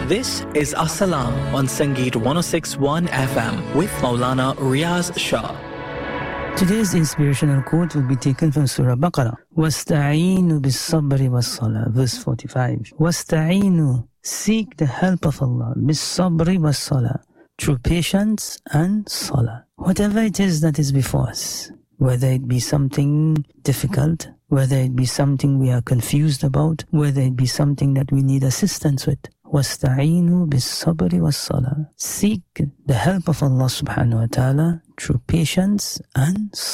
This is As-Salam on Sangeet 106.1 FM with Maulana Riaz Shah. Today's inspirational quote will be taken from Surah Baqarah. وَاسْتَعِينُوا بِالصَّبْرِ وَالصَّلَاةِ Verse 45. وَاسْتَعِينُوا Seek the help of Allah بِالصَّبْرِ وَالصَّلَاةِ through patience and salah. Whatever it is that is before us, whether it be something difficult, whether it be something we are confused about, whether it be something that we need assistance with, وَاسْتَعِينُوا بِالصَّبْرِ وَالصَّلَاةِ Seek the help of Allah subhanahu wa ta'ala through patience and salah.